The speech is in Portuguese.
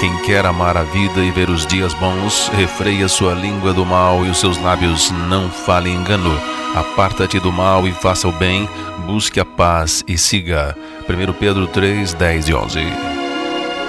Quem quer amar a vida e ver os dias bons, refreia sua língua do mal e os seus lábios não falem engano. Aparta-te do mal e faça o bem, busque a paz e siga. 1 Pedro 3, 10 e 11.